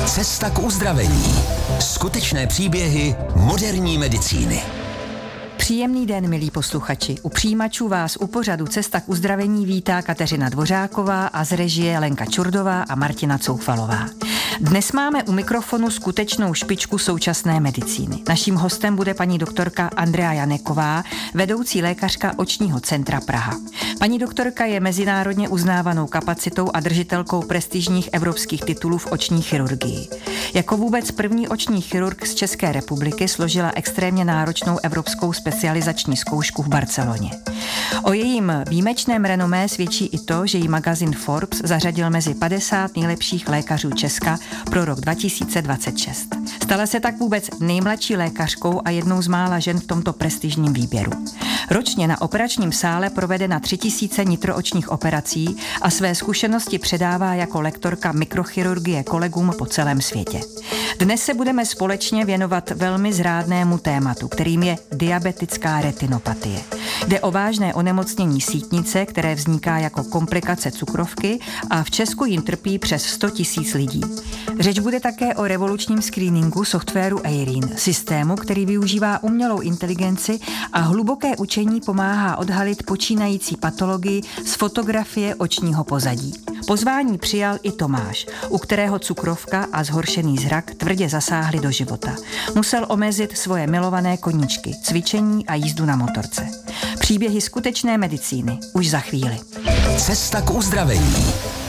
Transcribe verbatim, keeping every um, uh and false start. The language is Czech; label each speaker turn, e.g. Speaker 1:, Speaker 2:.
Speaker 1: Cesta k uzdravení. Skutečné příběhy moderní medicíny.
Speaker 2: Příjemný den, milí posluchači. U přijímačů vás u pořadu Cesta k uzdravení vítá Kateřina Dvořáková a z režie Lenka Čurdová a Martina Coufalová. Dnes máme u mikrofonu skutečnou špičku současné medicíny. Naším hostem bude paní doktorka Andrea Janeková, vedoucí lékařka Očního centra Praha. Paní doktorka je mezinárodně uznávanou kapacitou a držitelkou prestižních evropských titulů v oční chirurgii. Jako vůbec první oční chirurg z České republiky složila extrémně náročnou evropskou specializační zkoušku v Barceloně. O jejím výjimečném renomé svědčí i to, že ji magazín Forbes zařadil mezi padesát nejlepších lékařů Česka pro rok dva tisíce dvacet šest. Stala se tak vůbec nejmladší lékařkou a jednou z mála žen v tomto prestižním výběru. Ročně na operačním sále provede na tři tisíce nitroočních operací a své zkušenosti předává jako lektorka mikrochirurgie kolegům po celém světě. Dnes se budeme společně věnovat velmi zrádnému tématu, kterým je diabetická retinopatie. Jde o vážné onemocnění sítnice, které vzniká jako komplikace cukrovky a v Česku jim trpí přes sto tisíc lidí. Řeč bude také o revolučním screeningu softwaru Eirin, systému, který využívá umělou inteligenci a hluboké učení pomáhá odhalit počínající patologii z fotografie očního pozadí. Pozvání přijal i Tomáš, u kterého cukrovka a zhoršený zrak tvrdě zasáhly do života. Musel omezit svoje milované koníčky, cvičení a jízdu na motorce. Příběhy skutečné medicíny už za chvíli.
Speaker 1: Cesta k uzdravení.